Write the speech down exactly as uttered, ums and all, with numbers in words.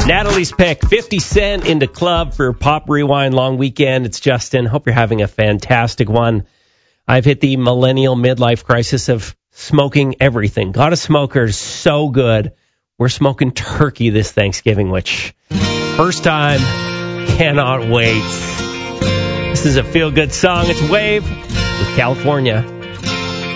Natalie's pick, fifty Cent into Club for Pop Rewind Long Weekend. It's Justin. Hope you're having a fantastic one. I've hit the millennial midlife crisis of smoking everything. Got a Smoker is so good. We're smoking turkey this Thanksgiving, which first time, cannot wait. This is a feel-good song. It's Wave with California.